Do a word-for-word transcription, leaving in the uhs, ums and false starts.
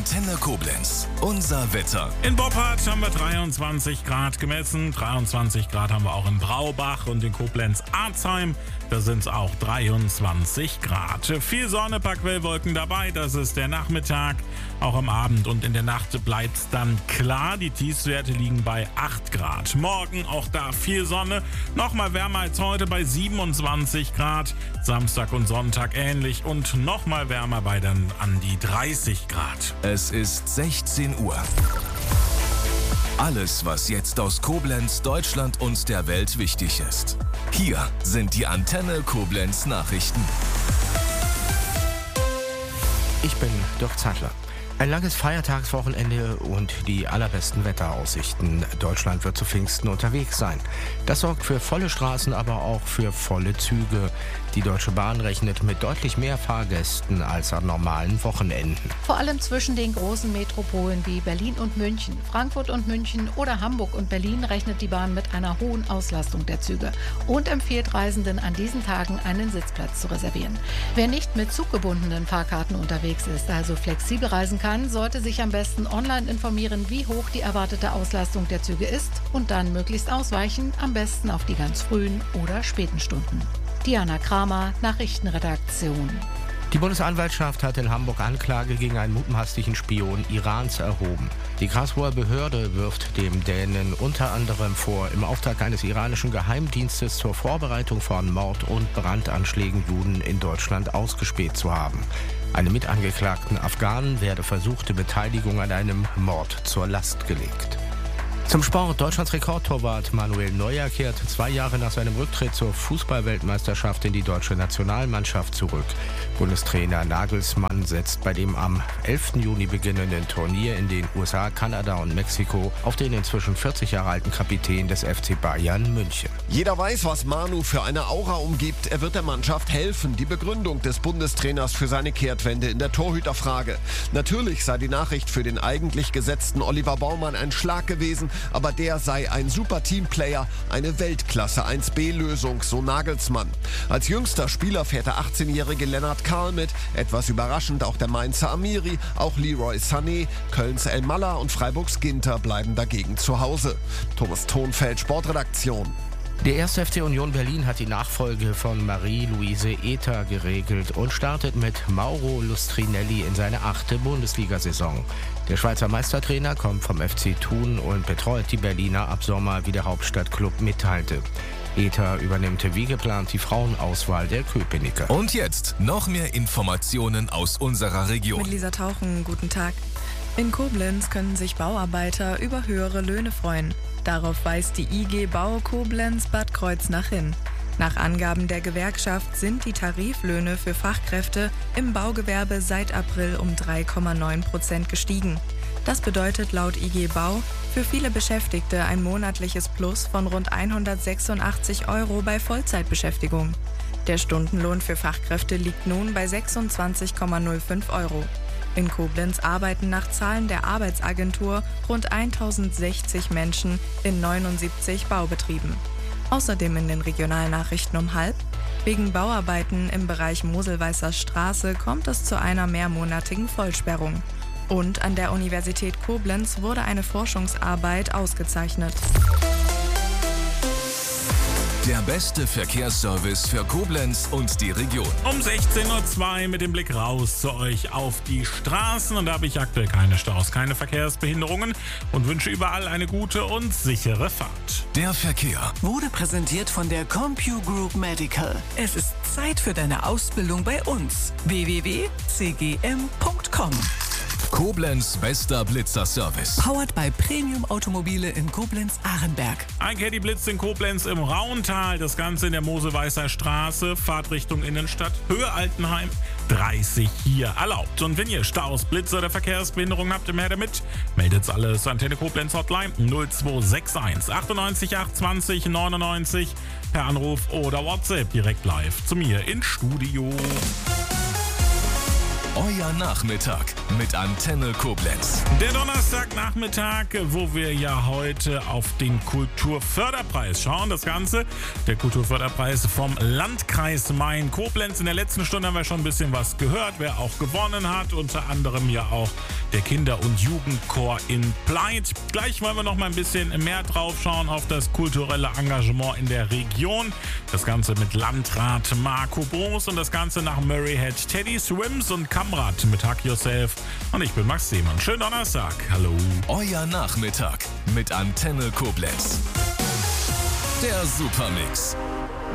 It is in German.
Antenne Koblenz. Unser Wetter. In Boppard haben wir dreiundzwanzig Grad gemessen. dreiundzwanzig Grad haben wir auch in Braubach und in Koblenz-Arzheim. Da sind es auch dreiundzwanzig Grad. Viel Sonne, paar Quellwolken dabei. Das ist der Nachmittag. Auch am Abend und in der Nacht bleibt es dann klar. Die Tiefstwerte liegen bei acht Grad. Morgen auch da viel Sonne. Nochmal wärmer als heute bei siebenundzwanzig Grad. Samstag und Sonntag ähnlich und nochmal wärmer bei dann an die dreißig Grad. Es ist sechzehn Uhr. Alles, was jetzt aus Koblenz, Deutschland und der Welt wichtig ist. Hier sind die Antenne Koblenz Nachrichten. Ich bin Dirk Zeitler. Ein langes Feiertagswochenende und die allerbesten Wetteraussichten. Deutschland wird zu Pfingsten unterwegs sein. Das sorgt für volle Straßen, aber auch für volle Züge. Die Deutsche Bahn rechnet mit deutlich mehr Fahrgästen als an normalen Wochenenden. Vor allem zwischen den großen Metropolen wie Berlin und München, Frankfurt und München oder Hamburg und Berlin rechnet die Bahn mit einer hohen Auslastung der Züge und empfiehlt Reisenden an diesen Tagen einen Sitzplatz zu reservieren. Wer nicht mit zuggebundenen Fahrkarten unterwegs ist, also flexibel reisen kann, sollte sich am besten online informieren, wie hoch die erwartete Auslastung der Züge ist und dann möglichst ausweichen, am besten auf die ganz frühen oder späten Stunden. Diana Kramer, Nachrichtenredaktion. Die Bundesanwaltschaft hat in Hamburg Anklage gegen einen mutmaßlichen Spion Irans erhoben. Die Karlsruher Behörde wirft dem Dänen unter anderem vor, im Auftrag eines iranischen Geheimdienstes zur Vorbereitung von Mord- und Brandanschlägen Juden in Deutschland ausgespäht zu haben. Einem mitangeklagten Afghanen werde versuchte Beteiligung an einem Mord zur Last gelegt. Zum Sport. Deutschlands Rekordtorwart Manuel Neuer kehrt zwei Jahre nach seinem Rücktritt zur Fußball-Weltmeisterschaft in die deutsche Nationalmannschaft zurück. Bundestrainer Nagelsmann setzt bei dem am elften Juni beginnenden Turnier in den U S A, Kanada und Mexiko auf den inzwischen vierzig Jahre alten Kapitän des F C Bayern München. Jeder weiß, was Manu für eine Aura umgibt. Er wird der Mannschaft helfen. Die Begründung des Bundestrainers für seine Kehrtwende in der Torhüterfrage. Natürlich sei die Nachricht für den eigentlich gesetzten Oliver Baumann ein Schlag gewesen, aber der sei ein super Teamplayer, eine Weltklasse eins B-Lösung, so Nagelsmann. Als jüngster Spieler fährt der achtzehnjährige Lennart Karl mit, etwas überraschend auch der Mainzer Amiri, auch Leroy Sané, Kölns Elmalah und Freiburgs Ginter bleiben dagegen zu Hause. Thomas Thonfeld, Sportredaktion. Der erste F C Union Berlin hat die Nachfolge von Marie-Louise Ether geregelt und startet mit Mauro Lustrinelli in seine achte Bundesliga-Saison. Der Schweizer Meistertrainer kommt vom F C Thun und betreut die Berliner ab Sommer, wie der Hauptstadtklub mitteilte. Ether übernimmt wie geplant die Frauenauswahl der Köpenicker. Und jetzt noch mehr Informationen aus unserer Region. Mit Lisa Tauchen, guten Tag. In Koblenz können sich Bauarbeiter über höhere Löhne freuen. Darauf weist die I G Bau Koblenz Bad Kreuznach hin. Nach Angaben der Gewerkschaft sind die Tariflöhne für Fachkräfte im Baugewerbe seit April um drei Komma neun Prozent gestiegen. Das bedeutet laut I G Bau für viele Beschäftigte ein monatliches Plus von rund hundertsechsundachtzig Euro bei Vollzeitbeschäftigung. Der Stundenlohn für Fachkräfte liegt nun bei sechsundzwanzig Komma null fünf Euro. In Koblenz arbeiten nach Zahlen der Arbeitsagentur rund tausendsechzig Menschen in neunundsiebzig Baubetrieben. Außerdem in den Regionalnachrichten um halb. Wegen Bauarbeiten im Bereich Moselweißer Straße kommt es zu einer mehrmonatigen Vollsperrung. Und an der Universität Koblenz wurde eine Forschungsarbeit ausgezeichnet. Der beste Verkehrsservice für Koblenz und die Region. Um sechzehn Uhr zwei mit dem Blick raus zu euch auf die Straßen. Und da habe ich aktuell keine Staus, keine Verkehrsbehinderungen und wünsche überall eine gute und sichere Fahrt. Der Verkehr wurde präsentiert von der CompuGroup Medical. Es ist Zeit für deine Ausbildung bei uns. w w w punkt c g m punkt com. Koblenz bester Blitzer-Service. Powered by Premium Automobile in Koblenz-Arenberg. Ein Caddy Blitz in Koblenz im Rauntal. Das Ganze in der Moselweißer Straße. Fahrtrichtung Innenstadt. Höhe Altenheim. dreißig hier erlaubt. Und wenn ihr Staus, Blitze oder Verkehrsbehinderungen habt, immer her damit. Meldet alles. Antenne Koblenz Hotline null zwei sechs eins achtundneunzig acht zwanzig neunundneunzig. Per Anruf oder WhatsApp direkt live zu mir ins Studio. Euer Nachmittag mit Antenne Koblenz. Der Donnerstagnachmittag, wo wir ja heute auf den Kulturförderpreis schauen. Das Ganze, der Kulturförderpreis vom Landkreis Main-Koblenz. In der letzten Stunde haben wir schon ein bisschen was gehört, wer auch gewonnen hat. Unter anderem ja auch der Kinder- und Jugendchor in Pleit. Gleich wollen wir noch mal ein bisschen mehr drauf schauen auf das kulturelle Engagement in der Region. Das Ganze mit Landrat Marco Boos und das Ganze nach Murray Head. Teddy Swims und Kamrat mit Hug Yourself. Und ich bin Max Seemann. Schönen Donnerstag. Hallo. Euer Nachmittag mit Antenne Koblenz. Der Supermix.